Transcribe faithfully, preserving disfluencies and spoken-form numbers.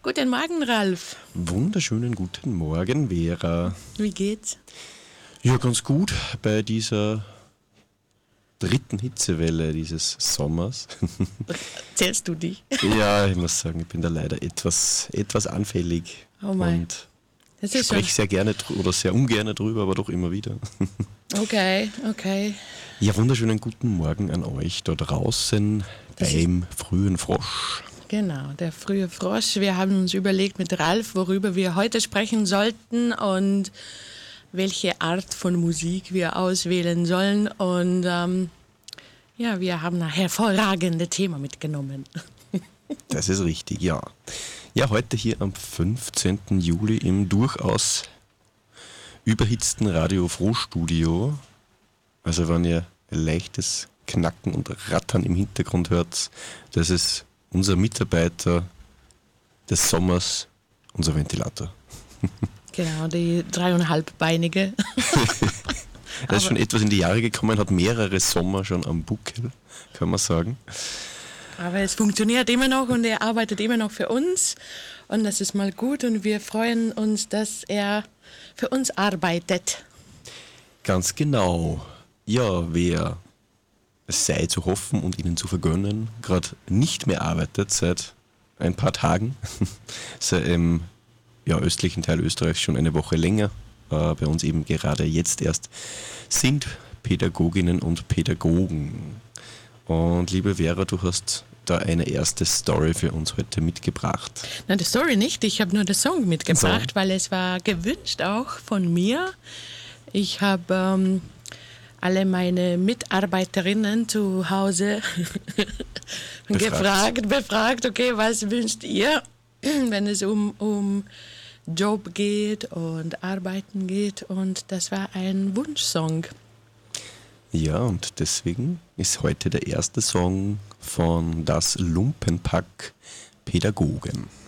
Guten Morgen, Ralf. Wunderschönen guten Morgen, Vera. Wie geht's? Ja, ganz gut bei dieser dritten Hitzewelle dieses Sommers. Zählst du dich? Ja, ich muss sagen, ich bin da leider etwas, etwas anfällig. Oh mein. Und Das ist spreche sehr gerne drü- oder sehr ungern drüber, aber doch immer wieder. Okay, okay. Ja, wunderschönen guten Morgen an euch da draußen Das beim frühen Frosch. Genau, der frühe Frosch. Wir haben uns überlegt mit Ralf, worüber wir heute sprechen sollten und welche Art von Musik wir auswählen sollen. Und ähm, ja, wir haben ein hervorragendes Thema mitgenommen. Das ist richtig, ja. Ja, heute hier am fünfzehnten Juli im durchaus überhitzten Radio Froh-Studio. Also wenn ihr ein leichtes Knacken und Rattern im Hintergrund hört, das ist unser Mitarbeiter des Sommers, unser Ventilator. Genau, die dreieinhalbbeinige. Er ist schon etwas in die Jahre gekommen, hat mehrere Sommer schon am Buckel, kann man sagen. Aber es funktioniert immer noch und er arbeitet immer noch für uns. Und das ist mal gut und wir freuen uns, dass er für uns arbeitet. Ganz genau. Ja, wer, es sei zu hoffen und Ihnen zu vergönnen, gerade nicht mehr arbeitet seit ein paar Tagen, sei im ja, östlichen Teil Österreichs schon eine Woche länger, äh, bei uns eben gerade jetzt erst, sind Pädagoginnen und Pädagogen. Und liebe Vera, du hast da eine erste Story für uns heute mitgebracht. Na, die Story nicht, ich habe nur den Song mitgebracht, So. weil es war gewünscht auch von mir. Ich habe ähm, alle meine Mitarbeiterinnen zu Hause Befragt. gefragt, befragt, okay, was wünscht ihr, wenn es um, um Job geht und Arbeiten geht, und das war ein Wunschsong. Ja, und deswegen ist heute der erste Song von Das Lumpenpack Pädagogen.